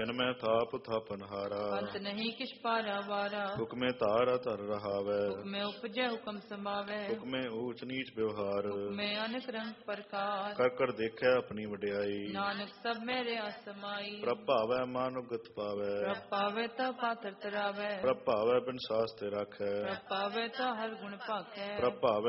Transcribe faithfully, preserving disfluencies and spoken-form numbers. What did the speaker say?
ਜਿਨ ਮੈਂ ਥਾਪ ਥਾਪਨ ਹਾਰਾ। ਅੰਤ ਨਹੀਂ ਕਿਛ ਪਾਰਾ ਵਾਰਾ। ਹੁਕਮੇ ਧਾਰਾ ਧਰ ਰਹਾਵੈ। ਹੁਕਮੇ ਉਪਜੈ ਹੁਕਮ ਸਮਾਵੈ। ਹੁਕਮੇ ਊਚ ਨੀਚ ਵਿਵਹਾਰ। ਹੁਕਮੇ ਅਨੇਕ ਰੰਗ ਪ੍ਰਕਾਰ। ਕਰ ਕਰ ਦੇਖਿਆ ਆਪਣੀ ਵਡਿਆਈ। ਨਾਨਕ ਸਭ ਮੇਰੇ ਅਸਮਾਈ। ਪ੍ਰਭ ਭਾਵੈ ਮਾਨੁਗਤ ਪਾਵੈ। ਪ੍ਰਭ ਪਾਵੈ ਤਾ ਪਾਤਰ ਤਰਾਵੈ। ਪ੍ਰਭ ਭਾਵੈ ਬਿਨ ਸਾਸ ਤੇ ਰਾਖੈ। ਪ੍ਰਭ ਪਾਵੈ ਤਾ ਹਰ ਗੁਣ ਭਾਖੈ। ਪ੍ਰਭ ਭਾਵੈ